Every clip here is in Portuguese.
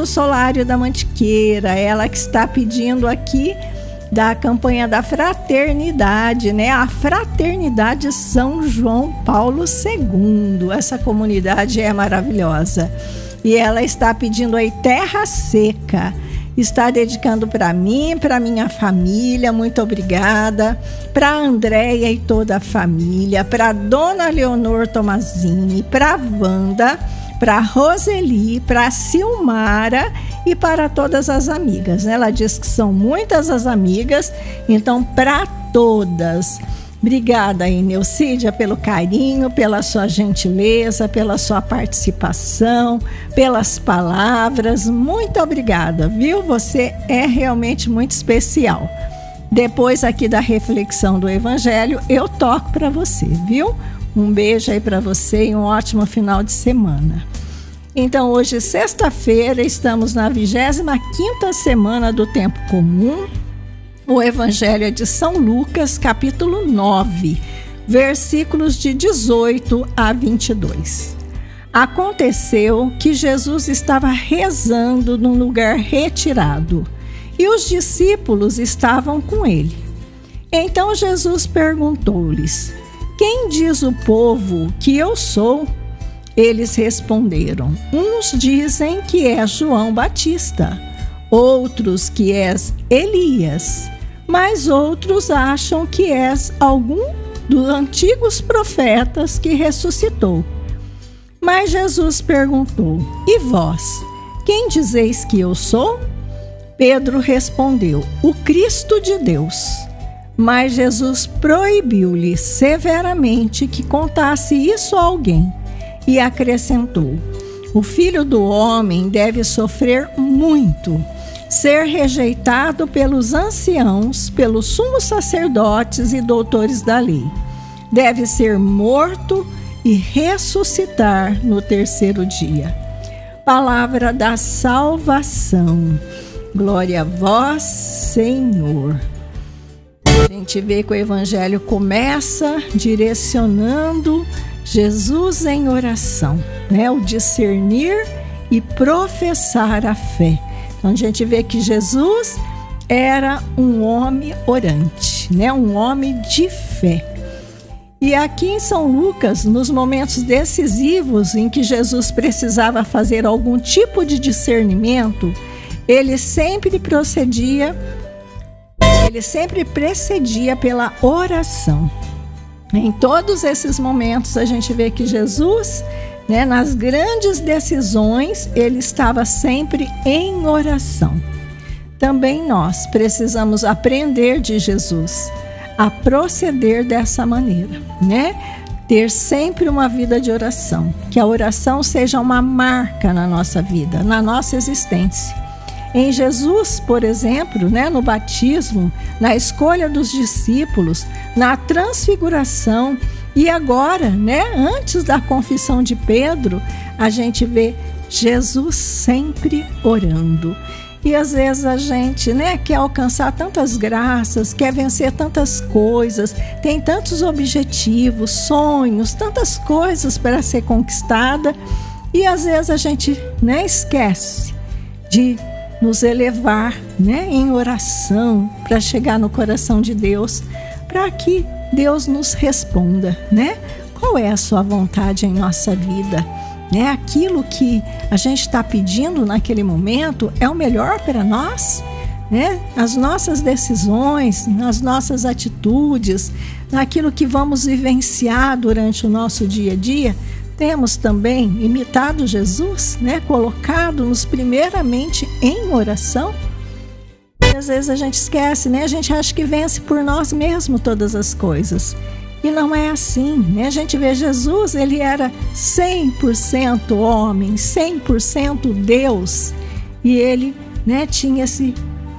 do Solário da Mantiqueira, ela que está pedindo aqui da campanha da fraternidade, né? A Fraternidade São João Paulo II. Essa comunidade é maravilhosa. E ela está pedindo aí Terra Seca. Está dedicando para mim, para minha família, muito obrigada. Para a Andréia e toda a família, para Dona Leonor Tomazini, para a Wanda, para a Roseli, para a Silmara e para todas as amigas. Ela diz que são muitas as amigas, então para todas. Obrigada aí, Neucídia, pelo carinho, pela sua gentileza, pela sua participação, pelas palavras. Muito obrigada, viu? Você é realmente muito especial. Depois aqui da reflexão do Evangelho, eu toco para você, viu? Um beijo aí para você e um ótimo final de semana. Então, hoje, sexta-feira, estamos na 25ª semana do Tempo Comum. O Evangelho é de São Lucas, capítulo 9, versículos de 18 a 22. Aconteceu que Jesus estava rezando num lugar retirado e os discípulos estavam com ele. Então Jesus perguntou-lhes: quem diz o povo que eu sou? Eles responderam: uns dizem que é João Batista, outros que és Elias, mas outros acham que és algum dos antigos profetas que ressuscitou. Mas Jesus perguntou: e vós, quem dizeis que eu sou? Pedro respondeu: o Cristo de Deus. Mas Jesus proibiu-lhe severamente que contasse isso a alguém e acrescentou: o Filho do Homem deve sofrer muito, ser rejeitado pelos anciãos, pelos sumos sacerdotes e doutores da lei. Deve ser morto e ressuscitar no terceiro dia. Palavra da salvação. Glória a vós, Senhor. A gente vê que o Evangelho começa direcionando Jesus em oração, né? O discernir e professar a fé. Então a gente vê que Jesus era um homem orante, né? Um homem de fé. E aqui em São Lucas, nos momentos decisivos em que Jesus precisava fazer algum tipo de discernimento, ele sempre precedia pela oração. Em todos esses momentos a gente vê que Jesus, né, nas grandes decisões, ele estava sempre em oração. Também nós precisamos aprender de Jesus a proceder dessa maneira, né? Ter sempre uma vida de oração, que a oração seja uma marca na nossa vida, na nossa existência. Em Jesus, por exemplo, né, no batismo, na escolha dos discípulos, na transfiguração e agora, né, antes da confissão de Pedro, a gente vê Jesus sempre orando. E às vezes a gente, né, quer alcançar tantas graças, quer vencer tantas coisas, tem tantos objetivos, sonhos, tantas coisas para ser conquistada, e às vezes a gente, né, esquece de nos elevar, né, em oração para chegar no coração de Deus, para que Deus nos responda, né? Qual é a sua vontade em nossa vida? Né? Aquilo que a gente está pedindo naquele momento é o melhor para nós? Né? As nossas decisões, as nossas atitudes, naquilo que vamos vivenciar durante o nosso dia a dia, temos também imitado Jesus, né? Colocado-nos primeiramente em oração. E às vezes a gente esquece, né? A gente acha que vence por nós mesmos todas as coisas. E não é assim, né? A gente vê Jesus, ele era 100% homem, 100% Deus. E ele, né, tinha esse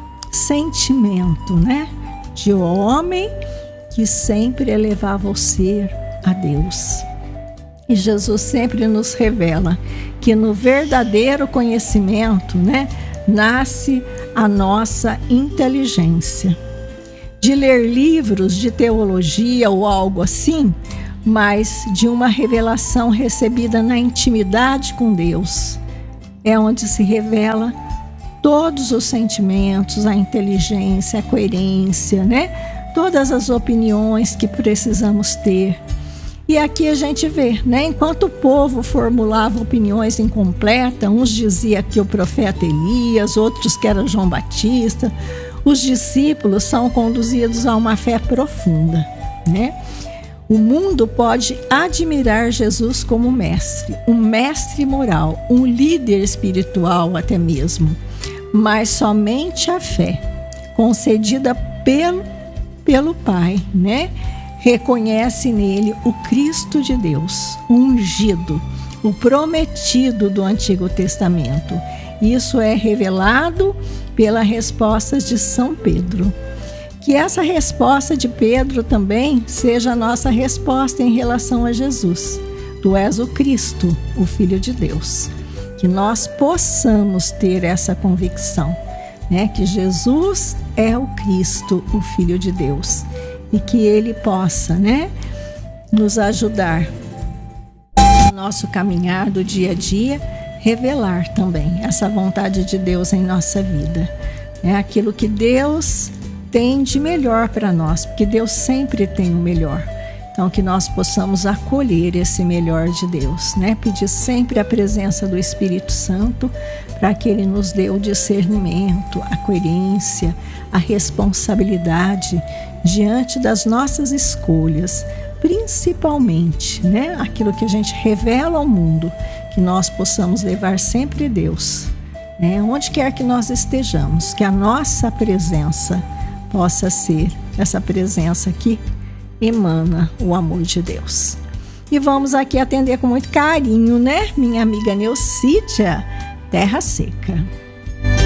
sentimento, né, de homem que sempre elevava o ser a Deus. E Jesus sempre nos revela que no verdadeiro conhecimento, né, nasce a nossa inteligência. De ler livros de teologia ou algo assim, mas de uma revelação recebida na intimidade com Deus. é onde se revela todos os sentimentos, a inteligência, a coerência, né? Todas as opiniões que precisamos ter. E aqui a gente vê, né? Enquanto o povo formulava opiniões incompletas, uns diziam que o profeta Elias, outros que era João Batista, os discípulos são conduzidos a uma fé profunda, né? O mundo pode admirar Jesus como mestre, um mestre moral, um líder espiritual até mesmo, mas somente a fé concedida pelo Pai, né? Reconhece nele o Cristo de Deus, o ungido, o prometido do Antigo Testamento. Isso é revelado pelas respostas de São Pedro. Que essa resposta de Pedro também seja a nossa resposta em relação a Jesus. Tu és o Cristo, o Filho de Deus. Que nós possamos ter essa convicção, né? Que Jesus é o Cristo, o Filho de Deus. E que Ele possa, né, nos ajudar no nosso caminhar do dia a dia, revelar também essa vontade de Deus em nossa vida. É aquilo que Deus tem de melhor para nós, porque Deus sempre tem o melhor. Então, que nós possamos acolher esse melhor de Deus, né? Pedir sempre a presença do Espírito Santo para que Ele nos dê o discernimento, a coerência, a responsabilidade diante das nossas escolhas, principalmente, né? Aquilo que a gente revela ao mundo, que nós possamos levar sempre Deus, né? Onde quer que nós estejamos, que a nossa presença possa ser essa presença que emana o amor de Deus. E vamos aqui atender com muito carinho, né? Minha amiga Neucídia, Terra Seca.